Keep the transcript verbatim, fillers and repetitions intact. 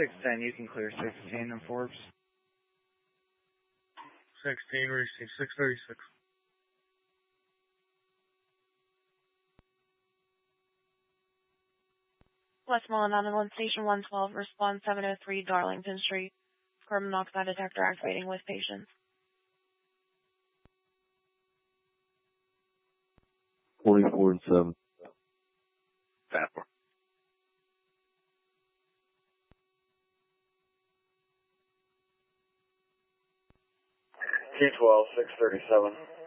six ten, you can clear sixteen in Forbes. sixteen, receive six thirty-six. Westmoreland Island Station one twelve, response seven oh three Darlington Street. Carbon monoxide detector activating with patients. twenty-four and seven. Fatmore. T twelve, six thirty-seven.